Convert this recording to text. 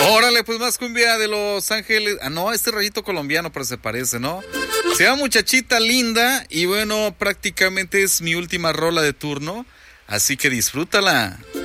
Órale, pues más cumbia de Los Ángeles. Ah, no, este rayito colombiano, pero se parece, ¿no? Se llama Muchachita Linda y bueno, prácticamente es mi última rola de turno, así que disfrútala.